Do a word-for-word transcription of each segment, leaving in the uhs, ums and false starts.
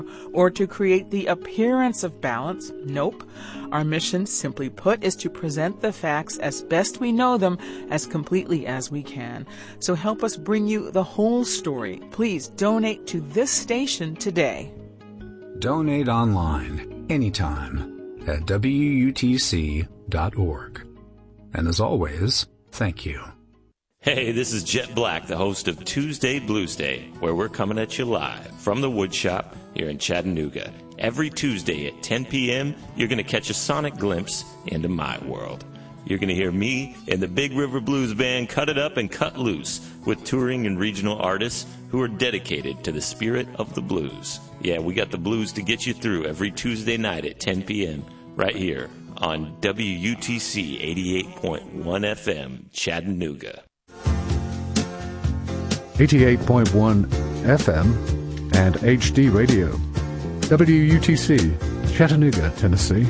or to create the appearance of balance. Nope. Our mission, simply put, is to present the facts as best we know them, as completely as we can. So help us bring you the whole story. Please donate to this station today. Donate online, anytime, at W U T C dot org. And as always, thank you. Hey, this is Jet Black, the host of Tuesday Blues Day, where we're coming at you live from the Woodshop here in Chattanooga. Every Tuesday at ten p.m., you're going to catch a sonic glimpse into my world. You're going to hear me and the Big River Blues Band cut it up and cut loose with touring and regional artists who are dedicated to the spirit of the blues. Yeah, we got the blues to get you through every Tuesday night at ten p.m. right here on W U T C eighty-eight point one F M, Chattanooga. eighty-eight point one F M and H D Radio. W U T C, Chattanooga, Tennessee.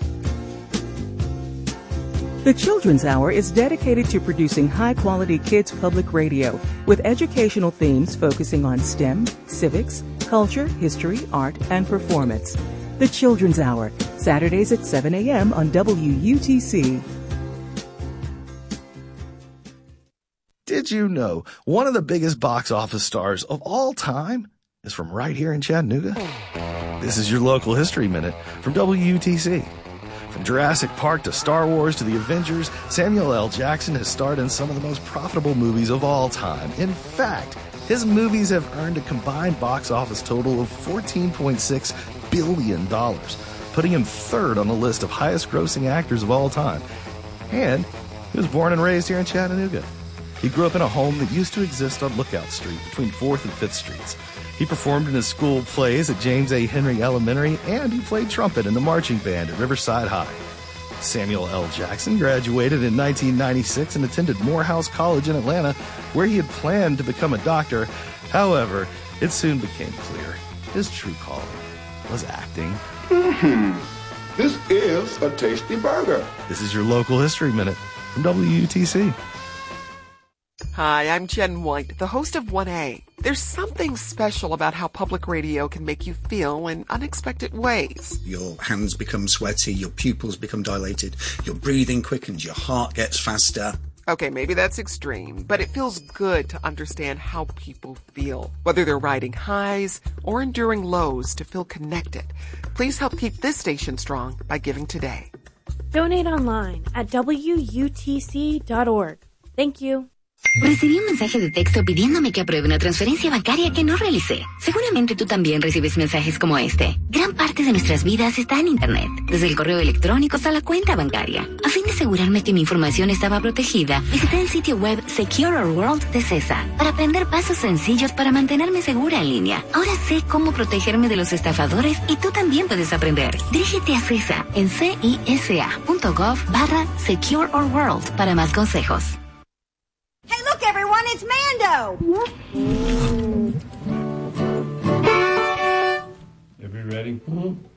The Children's Hour is dedicated to producing high-quality kids public radio with educational themes focusing on STEM, civics, culture, history, art, and performance. The Children's Hour, Saturdays at seven a.m. on W U T C. Did you know one of the biggest box office stars of all time is from right here in Chattanooga? This is your local history minute from W U T C. From Jurassic Park to Star Wars to the Avengers, Samuel L. Jackson has starred in some of the most profitable movies of all time. In fact, his movies have earned a combined box office total of fourteen point six billion dollars, putting him third on the list of highest-grossing actors of all time. And he was born and raised here in Chattanooga. He grew up in a home that used to exist on Lookout Street between fourth and fifth Streets. He performed in his school plays at James A. Henry Elementary, and he played trumpet in the marching band at Riverside High. Samuel L. Jackson graduated in nineteen ninety-six and attended Morehouse College in Atlanta, where he had planned to become a doctor. However, it soon became clear his true calling was acting. Mm-hmm. This is a tasty burger. This is your local history minute from W U T C. Hi, I'm Jen White, the host of one A. There's something special about how public radio can make you feel in unexpected ways. Your hands become sweaty, your pupils become dilated, your breathing quickens, your heart gets faster. Okay, maybe that's extreme, but it feels good to understand how people feel, whether they're riding highs or enduring lows, to feel connected. Please help keep this station strong by giving today. Donate online at W U T C dot org. Thank you. Recibí un mensaje de texto pidiéndome que apruebe una transferencia bancaria que no realicé. Seguramente tú también recibes mensajes como este. Gran parte de nuestras vidas está en Internet, desde el correo electrónico hasta la cuenta bancaria. A fin de asegurarme que mi información estaba protegida, visité el sitio web Secure Our World de CESA para aprender pasos sencillos para mantenerme segura en línea. Ahora sé cómo protegerme de los estafadores y tú también puedes aprender. Dirígete a CESA en cisa.gov barra Secure Our World para más consejos. Hey, look, everyone, it's Mando! Are we ready? Mm-hmm.